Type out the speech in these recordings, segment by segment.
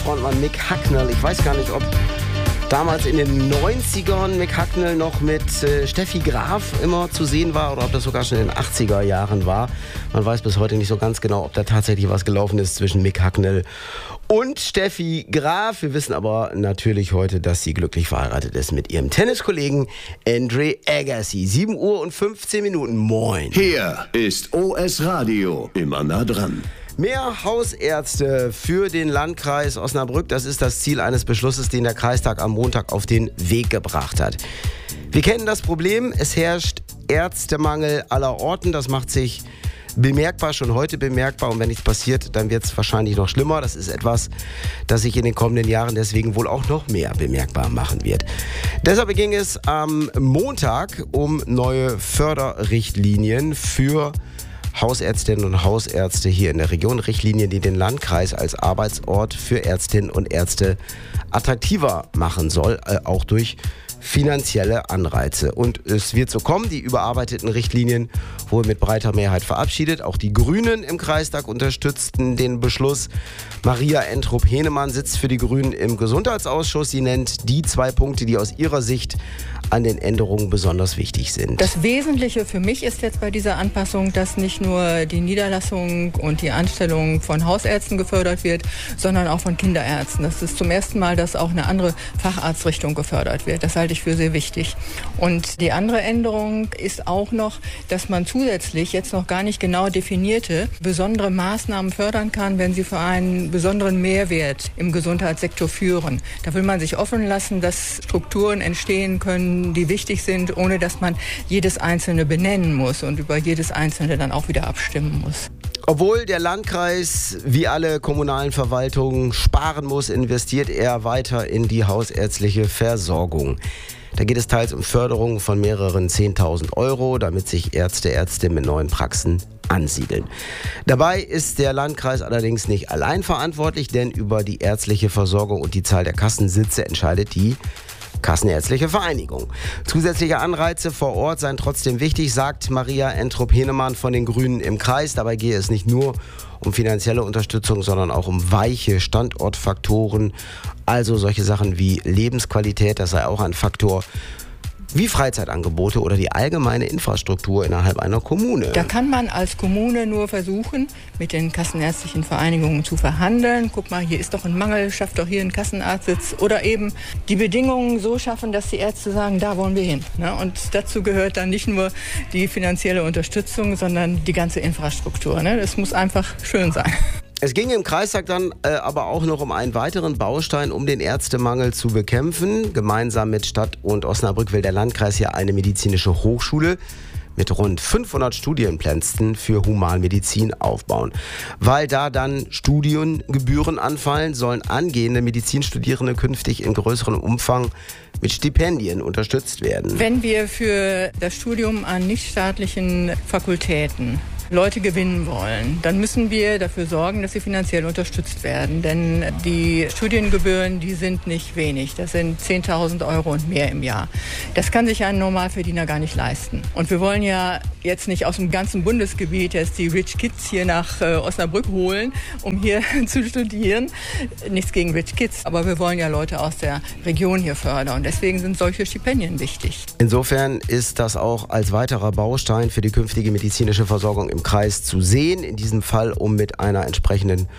Frontmann Mick Hucknall. Ich weiß gar nicht, ob damals in den 90ern Mick Hucknall noch mit Steffi Graf immer zu sehen war oder ob das sogar schon in den 80er Jahren war. Man weiß bis heute nicht so ganz genau, ob da tatsächlich was gelaufen ist zwischen Mick Hucknall und Steffi Graf. Wir wissen aber natürlich heute, dass sie glücklich verheiratet ist mit ihrem Tenniskollegen Andre Agassi. 7:15 Uhr. Moin. Hier ist OS Radio. Immer nah dran. Mehr Hausärzte für den Landkreis Osnabrück, das ist das Ziel eines Beschlusses, den der Kreistag am Montag auf den Weg gebracht hat. Wir kennen das Problem, es herrscht Ärztemangel aller Orten, das macht sich bemerkbar, schon heute bemerkbar, und wenn nichts passiert, dann wird es wahrscheinlich noch schlimmer. Das ist etwas, das sich in den kommenden Jahren deswegen wohl auch noch mehr bemerkbar machen wird. Deshalb ging es am Montag um neue Förderrichtlinien für Hausärztinnen und Hausärzte hier in der Region. Richtlinien, die den Landkreis als Arbeitsort für Ärztinnen und Ärzte attraktiver machen soll, auch durch finanzielle Anreize. Und es wird so kommen, die überarbeiteten Richtlinien wurden mit breiter Mehrheit verabschiedet. Auch die Grünen im Kreistag unterstützten den Beschluss. Maria Entrup-Henemann sitzt für die Grünen im Gesundheitsausschuss. Sie nennt die 2 Punkte, die aus ihrer Sicht an den Änderungen besonders wichtig sind. Das Wesentliche für mich ist jetzt bei dieser Anpassung, dass nicht nur die Niederlassung und die Anstellung von Hausärzten gefördert wird, sondern auch von Kinderärzten. Das ist zum ersten Mal, dass auch eine andere Facharztrichtung gefördert wird. Das halte ich für sehr wichtig. Und die andere Änderung ist auch noch, dass man zusätzlich jetzt noch gar nicht genau definierte besondere Maßnahmen fördern kann, wenn sie für einen besonderen Mehrwert im Gesundheitssektor führen. Da will man sich offen lassen, dass Strukturen entstehen können, die wichtig sind, ohne dass man jedes Einzelne benennen muss und über jedes Einzelne dann auch wieder abstimmen muss. Obwohl der Landkreis wie alle kommunalen Verwaltungen sparen muss, investiert er weiter in die hausärztliche Versorgung. Da geht es teils um Förderung von mehreren 10.000 Euro, damit sich Ärztinnen mit neuen Praxen ansiedeln. Dabei ist der Landkreis allerdings nicht allein verantwortlich, denn über die ärztliche Versorgung und die Zahl der Kassensitze entscheidet die Kassenärztliche Vereinigung. Zusätzliche Anreize vor Ort seien trotzdem wichtig, sagt Maria Entrup-Henemann von den Grünen im Kreis. Dabei gehe es nicht nur um finanzielle Unterstützung, sondern auch um weiche Standortfaktoren. Also solche Sachen wie Lebensqualität, das sei auch ein Faktor, wie Freizeitangebote oder die allgemeine Infrastruktur innerhalb einer Kommune. Da kann man als Kommune nur versuchen, mit den kassenärztlichen Vereinigungen zu verhandeln. Guck mal, hier ist doch ein Mangel, schafft doch hier einen Kassenarztsitz. Oder eben die Bedingungen so schaffen, dass die Ärzte sagen, da wollen wir hin. Und dazu gehört dann nicht nur die finanzielle Unterstützung, sondern die ganze Infrastruktur. Das muss einfach schön sein. Es ging im Kreistag dann aber auch noch um einen weiteren Baustein, um den Ärztemangel zu bekämpfen. Gemeinsam mit Stadt und Osnabrück will der Landkreis hier eine medizinische Hochschule mit rund 500 Studienplätzen für Humanmedizin aufbauen. Weil da dann Studiengebühren anfallen, sollen angehende Medizinstudierende künftig in größerem Umfang mit Stipendien unterstützt werden. Wenn wir für das Studium an nichtstaatlichen Fakultäten Leute gewinnen wollen, dann müssen wir dafür sorgen, dass sie finanziell unterstützt werden. Denn die Studiengebühren, die sind nicht wenig. Das sind 10.000 Euro und mehr im Jahr. Das kann sich ein Normalverdiener gar nicht leisten. Und wir wollen ja jetzt nicht aus dem ganzen Bundesgebiet jetzt die Rich Kids hier nach Osnabrück holen, um hier zu studieren. Nichts gegen Rich Kids, aber wir wollen ja Leute aus der Region hier fördern. Und deswegen sind solche Stipendien wichtig. Insofern ist das auch als weiterer Baustein für die künftige medizinische Versorgung im Kreis zu sehen. In diesem Fall, um mit einer entsprechenden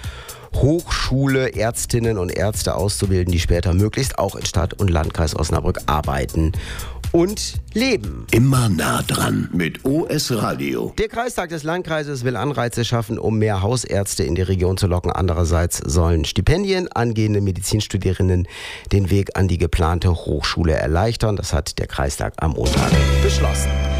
Hochschule Ärztinnen und Ärzte auszubilden, die später möglichst auch in Stadt und Landkreis Osnabrück arbeiten und leben. Immer nah dran mit OS Radio. Der Kreistag des Landkreises will Anreize schaffen, um mehr Hausärzte in die Region zu locken. Andererseits sollen Stipendien angehende Medizinstudierenden den Weg an die geplante Hochschule erleichtern. Das hat der Kreistag am Montag beschlossen.